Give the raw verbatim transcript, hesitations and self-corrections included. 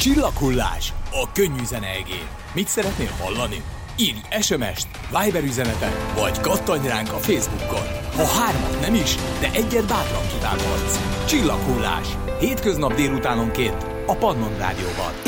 Csillaghullás, a könnyű zene egén. Mit szeretnél hallani? Írj es em est, Viber üzenetet, vagy kattanj ránk a Facebookon. Ha hármat nem is, de egyet bátran kívánhatsz. Csillaghullás, hétköznap délutánonként a Pannon Rádióban.